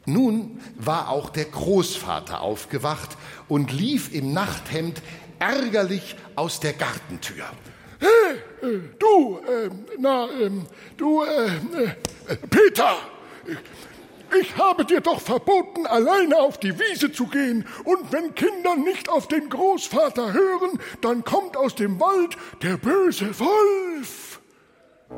Nun war auch der Großvater aufgewacht und lief im Nachthemd ärgerlich aus der Gartentür. Peter, ich habe dir doch verboten, alleine auf die Wiese zu gehen. Und wenn Kinder nicht auf den Großvater hören, dann kommt aus dem Wald der böse Wolf.